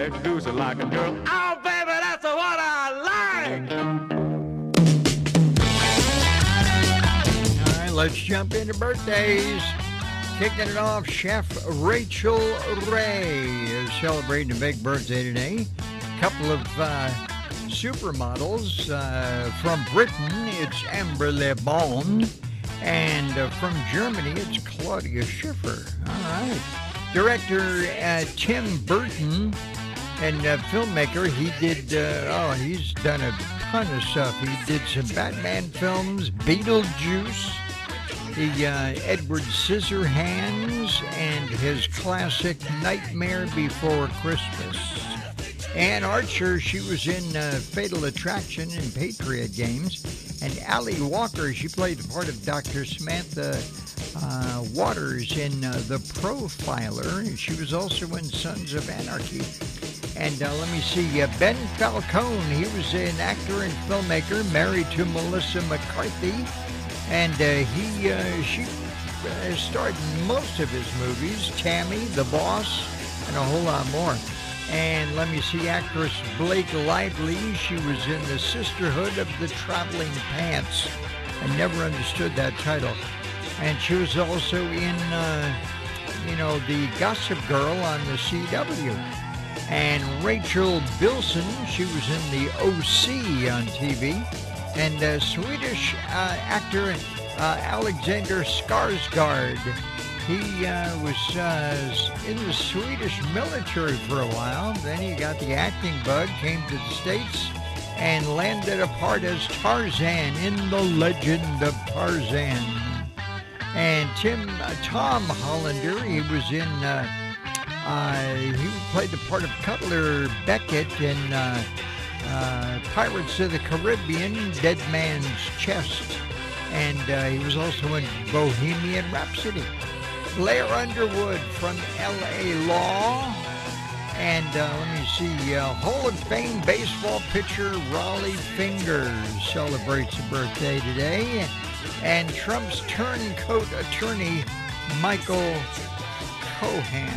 Loose like a girl. Oh, baby, that's what I like. All right, let's jump into birthdays. Kicking it off, Chef Rachel Ray is celebrating a big birthday today. A couple of supermodels from Britain, it's Amber Le Bon. And from Germany, it's Claudia Schiffer. All right. Director Tim Burton and filmmaker, he did, he's done a ton of stuff. He did some Batman films, Beetlejuice, the Edward Scissorhands, and his classic Nightmare Before Christmas. Anne Archer, she was in Fatal Attraction and Patriot Games. And Ali Walker, she played the part of Dr. Samantha Waters in The Profiler. And she was also in Sons of Anarchy. And let me see, Ben Falcone, he was an actor and filmmaker married to Melissa McCarthy. And she starred in most of his movies, Tammy, The Boss, and a whole lot more. And let me see, actress Blake Lively, she was in The Sisterhood of the Traveling Pants. I never understood that title. And she was also in, the Gossip Girl on the CW. And Rachel Bilson, she was in the OC on TV. And Swedish actor Alexander Skarsgård. He was in the Swedish military for a while. Then he got the acting bug, came to the States, and landed a part as Tarzan in The Legend of Tarzan. And Tom Hollander, he was in, he played the part of Cutler Beckett in Pirates of the Caribbean, Dead Man's Chest. And he was also in Bohemian Rhapsody. Blair Underwood from L.A. Law. And let me see, Hall of Fame baseball pitcher Raleigh Fingers celebrates a birthday today. And Trump's turncoat attorney Michael Cohen.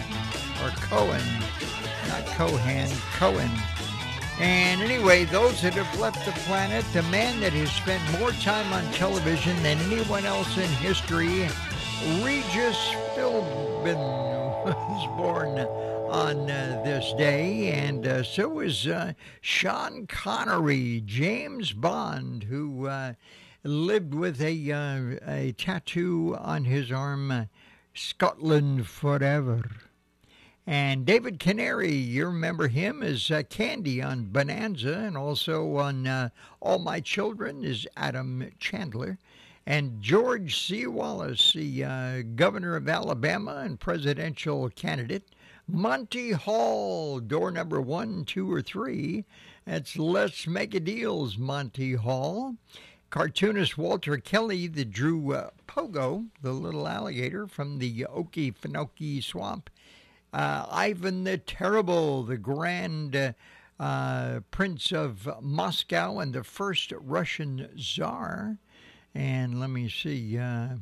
And anyway, those that have left the planet, the man that has spent more time on television than anyone else in history, Regis Philbin, was born on this day, and so is Sean Connery, James Bond, who lived with a tattoo on his arm, Scotland Forever. And David Canary, you remember him as Candy on Bonanza, and also on All My Children is Adam Chandler. And George C. Wallace, the governor of Alabama and presidential candidate. Monty Hall, door number 1, 2, or 3. That's Let's Make a Deal's Monty Hall. Cartoonist Walter Kelly, that drew Pogo, the little alligator from the Okefenokee Swamp. Ivan the Terrible, the Grand Prince of Moscow and the first Russian Tsar. And let me see,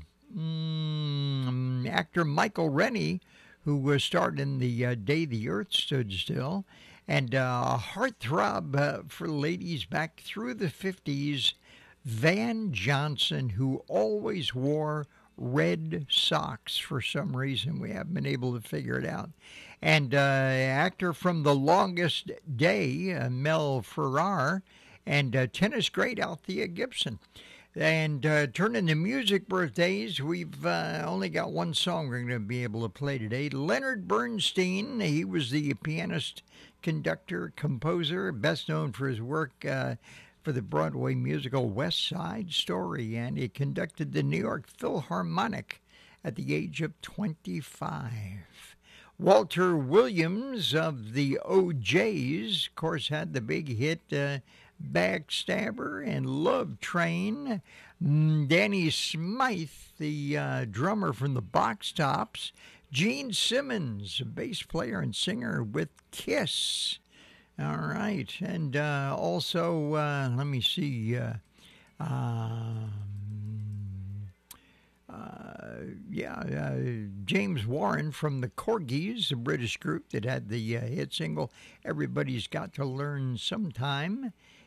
actor Michael Rennie, who starred in The Day the Earth Stood Still. And heartthrob for ladies back through the 50s, Van Johnson, who always wore red socks for some reason. We haven't been able to figure it out. And actor from The Longest Day, Mel Ferrar, and tennis great Althea Gibson. And turning to music birthdays, we've only got one song we're going to be able to play today. Leonard Bernstein, he was the pianist, conductor, composer, best known for his work for the Broadway musical West Side Story, and he conducted the New York Philharmonic at the age of 25. Walter Williams of the O'Jays, of course, had the big hit Backstabber and Love Train. Danny Smythe, the drummer from the Box Tops. Gene Simmons, a bass player and singer with Kiss. All right, and also, let me see, James Warren from the Corgis, a British group that had the hit single "Everybody's Got to Learn Sometime."